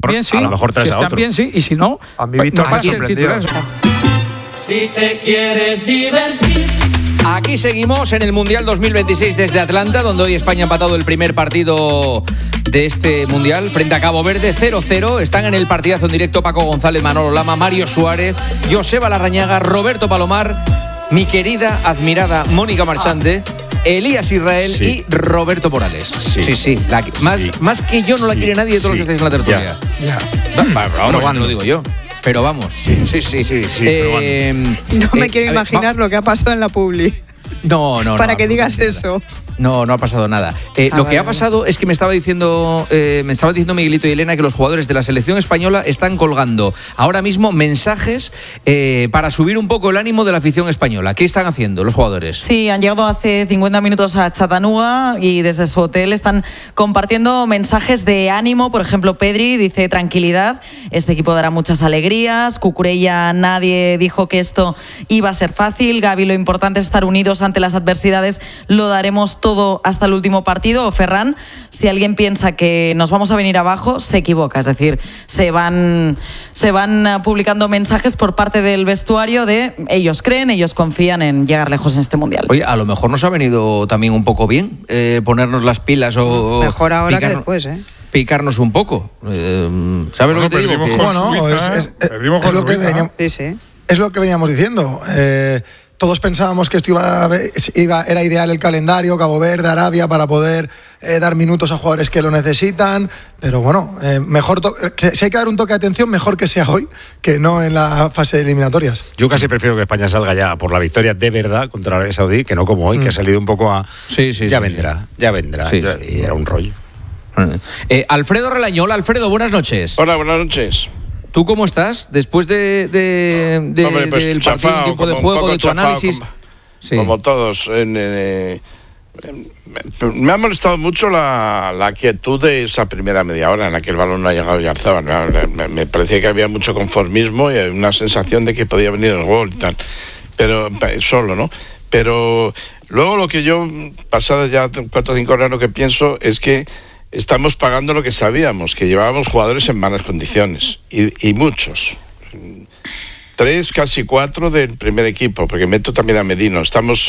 bien, sí. A lo mejor traes si a están otro. bien, sí, y si no, A mí Víctor me ha sorprendido. Si te quieres divertir. Aquí seguimos en el Mundial 2026 desde Atlanta, donde hoy España ha empatado el primer partido de este Mundial frente a Cabo Verde, 0-0. Están en el partidazo en directo Paco González, Manolo Lama, Mario Suárez, Joseba Larrañaga, Roberto Palomar, mi querida, admirada Mónica Marchante, Elías Israel y Roberto Morales. Sí. Más que yo no la quiere nadie de todos los que estáis en la tertulia. Ahora te lo digo yo. Pero vamos, sí. No me quiero imaginar lo que ha pasado en la publi. No. Para que digas eso. No ha pasado nada. Lo que ha pasado es que me estaba diciendo Miguelito y Elena que los jugadores de la selección española están colgando ahora mismo mensajes para subir un poco el ánimo de la afición española. ¿Qué están haciendo los jugadores? Sí, han llegado hace 50 minutos a Chattanooga y desde su hotel están compartiendo mensajes de ánimo. Por ejemplo, Pedri dice: tranquilidad, este equipo dará muchas alegrías. Cucurella, nadie dijo que esto iba a ser fácil. Gavi, lo importante es estar unidos ante las adversidades, lo daremos todo hasta el último partido. O Ferran, si alguien piensa que nos vamos a venir abajo, se equivoca. Es decir, se van publicando mensajes por parte del vestuario de ellos creen, ellos confían en llegar lejos en este Mundial. Oye, a lo mejor nos ha venido también un poco bien ponernos las pilas o mejor ahora que después, picarnos un poco. ¿Sabes lo que te digo? Es lo que veníamos, es lo que veníamos diciendo. Todos pensábamos que esto era ideal el calendario, Cabo Verde, Arabia, para poder dar minutos a jugadores que lo necesitan, pero bueno, mejor si hay que dar un toque de atención, mejor que sea hoy que no en la fase de eliminatorias. Yo casi prefiero que España salga ya por la victoria de verdad contra Arabia Saudí, que no como hoy, que ha salido un poco a... Ya vendrá. Y era un rollo. Alfredo Relañola. Alfredo, buenas noches. Hola, buenas noches. ¿Tú cómo estás después del partido, un tiempo de juego, de tu análisis? Como todos. Me ha molestado mucho la quietud de esa primera media hora en la que el balón no ha llegado ya Arzabal. Me parecía que había mucho conformismo y una sensación de que podía venir el gol y tal. Pero solo, ¿no? Pero luego lo que yo, pasado ya 4 o 5 horas, lo que pienso es que estamos pagando lo que sabíamos, que llevábamos jugadores en malas condiciones, y muchos. 3, casi 4 del primer equipo, porque meto también a Merino. Estamos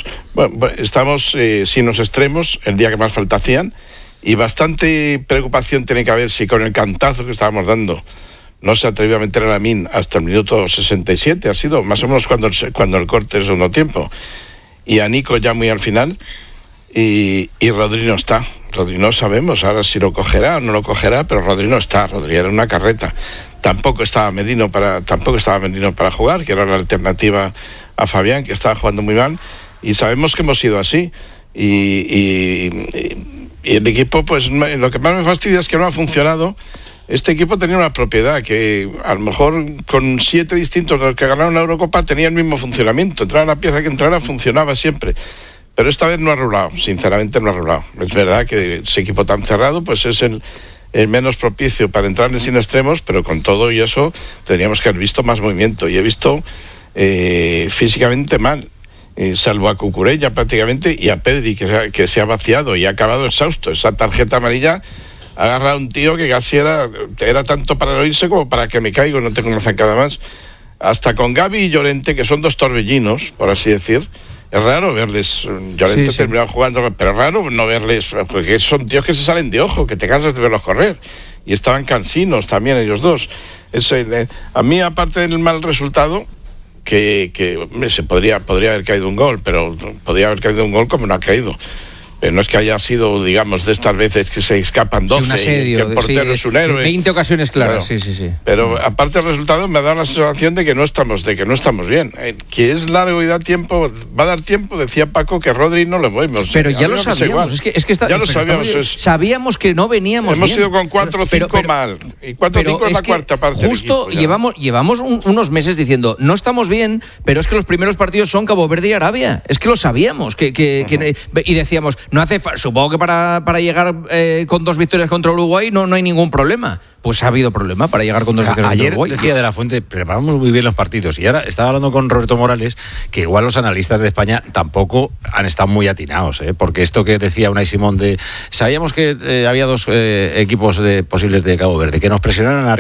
sin los extremos, el día que más falta hacían, y bastante preocupación tiene que haber si con el cantazo que estábamos dando no se atrevió a meter a Lamine hasta el minuto 67, ha sido más o menos cuando el corte del segundo tiempo, y a Nico ya muy al final, y Rodri no está. Rodri no sabemos ahora si lo cogerá o no lo cogerá, pero Rodri no está. Rodri era una carreta. Tampoco estaba Merino para jugar, que era la alternativa a Fabián, que estaba jugando muy mal, y sabemos que hemos sido así. Y el equipo, pues lo que más me fastidia es que no ha funcionado. Este equipo tenía una propiedad que a lo mejor con 7 distintos de los que ganaron la Eurocopa tenía el mismo funcionamiento. Entrara la pieza que entrara, funcionaba siempre. Pero esta vez no ha rulado, sinceramente no ha rulado. Es verdad que ese equipo tan cerrado pues es el menos propicio para entrar sin extremos, pero con todo y eso tendríamos que haber visto más movimiento. Y he visto físicamente mal, salvo a Cucurella prácticamente y a Pedri, que se ha vaciado y ha acabado exhausto. Esa tarjeta amarilla ha agarrado a un tío que casi era tanto para no irse como para que me caigo, no tengo una zancada más. Hasta con Gavi y Llorente, que son 2 torbellinos, por así decir. Es raro verles, Llorente terminado jugando, pero es raro no verles, porque son tíos que se salen de ojo, que te cansas de verlos correr, y estaban cansinos también ellos dos. A mí, aparte del mal resultado, que se podría haber caído un gol, pero podría haber caído un gol como no ha caído. Pero no es que haya sido, digamos, de estas veces que se escapan 12 un asedio, y que el portero es un héroe. 20 ocasiones claras, claro. Sí. Pero aparte del resultado me da la sensación de que no estamos bien. Que es largo y da tiempo, va a dar tiempo, decía Paco, que Rodri no lo movemos. Pero ya lo sabíamos, ya lo sabíamos. Sabíamos que no veníamos Hemos bien. Ido con 4 o 5 mal. Y 4 o 5 es la cuarta parte justo del equipo, llevamos unos meses diciendo, no estamos bien, pero es que los primeros partidos son Cabo Verde y Arabia. Es que lo sabíamos. Y decíamos, no hace falta, supongo que para llegar con 2 victorias contra Uruguay no hay ningún problema. Pues ha habido problema para llegar con 2 victorias contra Uruguay. Ayer decía De la Fuente, preparamos muy bien los partidos, y ahora estaba hablando con Roberto Morales, que igual los analistas de España tampoco han estado muy atinados, porque esto que decía Unai Simón sabíamos que había 2 equipos posibles de Cabo Verde, que nos presionaran